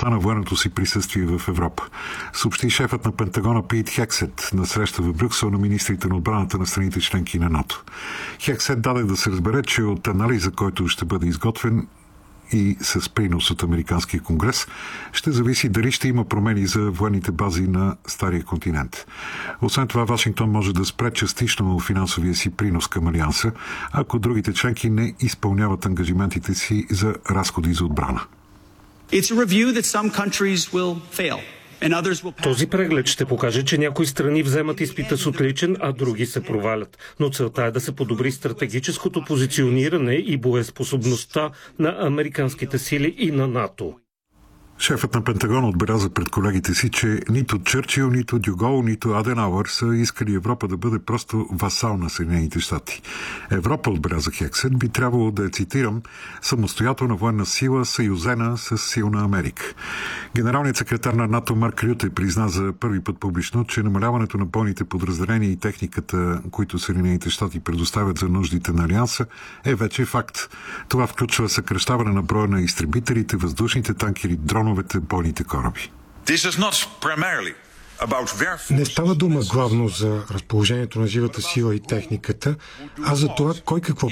необходимостта на военното си присъствие в Европа. Съобщи шефът на Пентагона Пит Хексет на среща в Брюксел на министрите на отбраната на страните членки на НАТО. Хексет даде да се разбере, че от анализа, който ще бъде изготвен и с принос от Американския конгрес, ще зависи дали ще има промени за военните бази на Стария континент. Освен това, Вашингтон може да спре частично финансовия си принос към Алианса, ако другите членки не изпълняват ангажиментите си за разходи за отбрана. Този преглед ще покаже, че някои страни вземат изпита с отличен, а други се провалят. Но целта е да се подобри стратегическото позициониране и боеспособността на американските сили и на НАТО. Шефът на Пентагона отбеляза пред колегите си, че нито Чърчил, нито Дюгол, нито Аденауър са искали Европа да бъде просто васал на Съединените щати. Европа, отбеляза Хексет, би трябвало да цитирам, самостоятелна военна сила, съюзена с силна Америка. Генералният секретар на НАТО Марк Рюте призна за първи път публично, че намаляването на бойните подразделения и техниката, които Съединените щати предоставят за нуждите на Алианса, е вече факт. Това включва съкращаване на броя на изтребителите, въздушните танкери, дроновете, бойните кораби. Не става дума главно за разположението на живата сила и техниката, а за това кой какво